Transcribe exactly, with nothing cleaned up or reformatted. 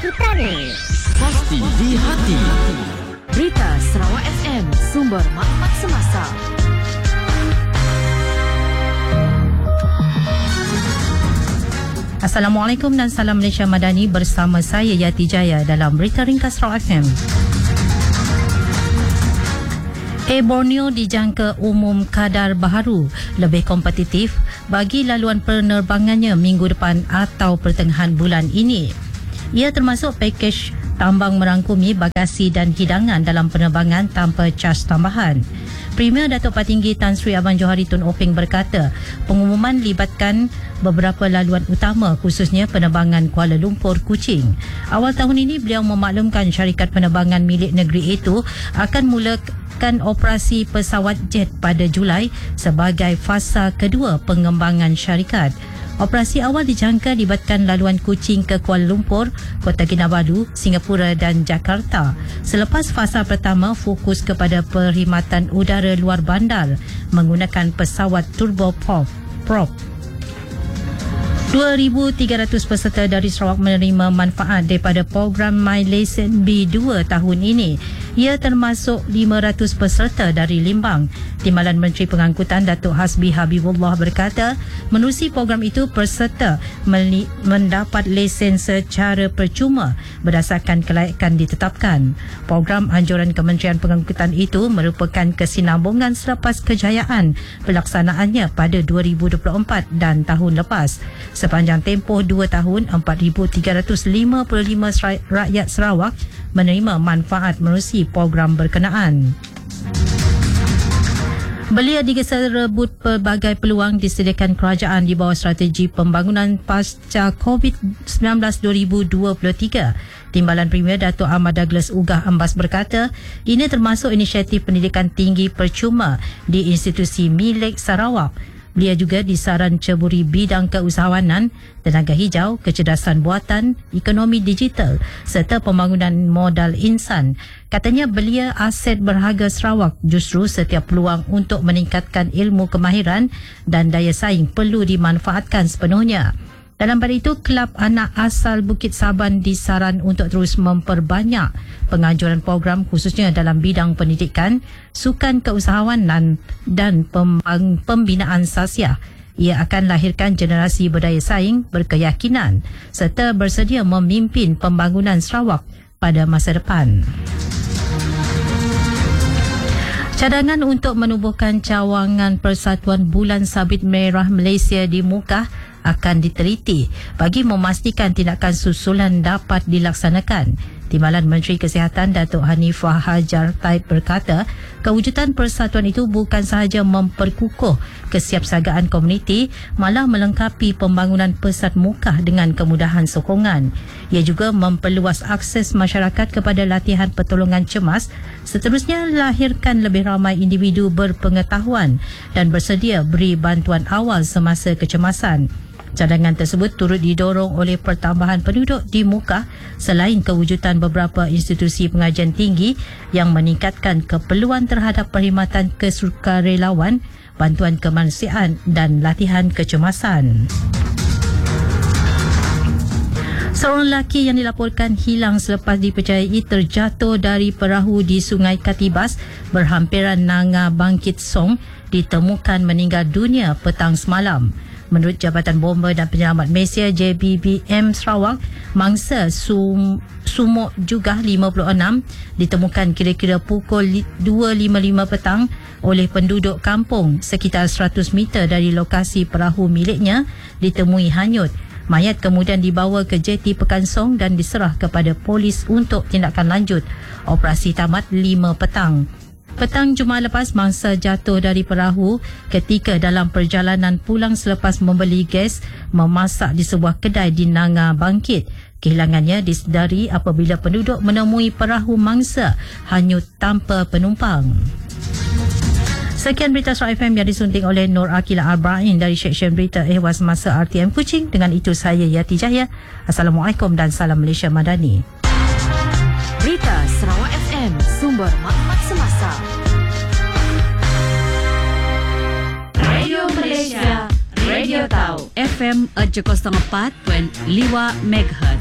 Petani. Pasti di hati. Berita Sarawak F M, sumber maklumat semasa. Assalamualaikum dan salam Malaysia Madani, bersama saya Yati Jaya dalam Berita Ringkas Sarawak F M. Air Borneo dijangka umum kadar baharu lebih kompetitif bagi laluan penerbangannya minggu depan atau pertengahan bulan ini. Ia termasuk pakej tambang merangkumi bagasi dan hidangan dalam penerbangan tanpa caj tambahan. Premier Datuk Patinggi Tan Sri Abang Johari Tun Openg berkata, pengumuman libatkan beberapa laluan utama khususnya penerbangan Kuala Lumpur Kuching. Awal tahun ini beliau memaklumkan syarikat penerbangan milik negeri itu akan mulakan operasi pesawat jet pada Julai sebagai fasa kedua pengembangan syarikat. Operasi awal dijangka libatkan laluan Kuching ke Kuala Lumpur, Kota Kinabalu, Singapura dan Jakarta. Selepas fasa pertama fokus kepada perkhidmatan udara luar bandar menggunakan pesawat turboprop. dua ribu tiga ratus peserta dari Sarawak menerima manfaat daripada program MyLesen B dua tahun ini. Ia termasuk lima ratus peserta dari Limbang. Timbalan Menteri Pengangkutan Datuk Hasbi Habibullah berkata, menerusi program itu peserta mendapat lesen secara percuma berdasarkan kelayakan ditetapkan. Program anjuran Kementerian Pengangkutan itu merupakan kesinambungan selepas kejayaan pelaksanaannya pada dua ribu dua puluh empat dan tahun lepas. Sepanjang tempoh dua tahun, empat ribu tiga ratus lima puluh lima rakyat Sarawak menerima manfaat menerusi program berkenaan. Belia digesa rebut pelbagai peluang disediakan kerajaan di bawah strategi pembangunan pasca COVID sembilan belas dua ribu dua puluh tiga. Timbalan Premier Datuk Ahmad Douglas Ugah Ambas berkata, ini termasuk inisiatif pendidikan tinggi percuma di institusi milik Sarawak. Belia juga disaran ceburi bidang keusahawanan, tenaga hijau, kecerdasan buatan, ekonomi digital serta pembangunan modal insan. Katanya belia aset berharga Sarawak, justru setiap peluang untuk meningkatkan ilmu kemahiran dan daya saing perlu dimanfaatkan sepenuhnya. Dalam pada itu, Kelab Anak Asal Bukit Saban disaran untuk terus memperbanyak penganjuran program khususnya dalam bidang pendidikan, sukan keusahawanan dan pembinaan sasiah. Ia akan lahirkan generasi berdaya saing, berkeyakinan serta bersedia memimpin pembangunan Sarawak pada masa depan. Cadangan untuk menubuhkan cawangan Persatuan Bulan Sabit Merah Malaysia di Mukah akan diteliti bagi memastikan tindakan susulan dapat dilaksanakan. Timbalan Menteri Kesihatan Datuk Hanifah Hajar Taib berkata, kewujudan persatuan itu bukan sahaja memperkukuh kesiapsiagaan komuniti, malah melengkapi pembangunan pesat Mukah dengan kemudahan sokongan. Ia juga memperluas akses masyarakat kepada latihan pertolongan cemas, seterusnya lahirkan lebih ramai individu berpengetahuan dan bersedia beri bantuan awal semasa kecemasan. Cadangan tersebut turut didorong oleh pertambahan penduduk di Mukah selain kewujudan beberapa institusi pengajian tinggi yang meningkatkan keperluan terhadap perkhidmatan kesukarelawan, bantuan kemanusiaan dan latihan kecemasan. Seorang lelaki yang dilaporkan hilang selepas dipercayai terjatuh dari perahu di Sungai Katibas berhampiran Nanga Bangkit Song ditemukan meninggal dunia petang semalam. Menurut Jabatan Bomba dan Penyelamat Malaysia J B B M Sarawak, mangsa sum, Sumok Jugah lima puluh enam ditemukan kira-kira pukul dua lima puluh lima petang oleh penduduk kampung sekitar seratus meter dari lokasi perahu miliknya ditemui hanyut. Mayat kemudian dibawa ke jeti Pekansong dan diserah kepada polis untuk tindakan lanjut. Operasi tamat lima petang. Petang Jumaat lepas, mangsa jatuh dari perahu ketika dalam perjalanan pulang selepas membeli gas memasak di sebuah kedai di Nanga Bangkit. Kehilangannya disedari apabila penduduk menemui perahu mangsa hanyut tanpa penumpang. Sekian berita Sarawak F M yang disunting oleh Nur Akila Arba'in dari Seksyen Berita Ehwal Semasa R T M Kuching. Dengan itu saya Yati Jaya. Assalamualaikum dan salam Malaysia Madani. Berita Sarawak F M, sumber maklumat semasa. Radio Malaysia, Radio Tau, F M tujuh kosong empat titik lima megahertz.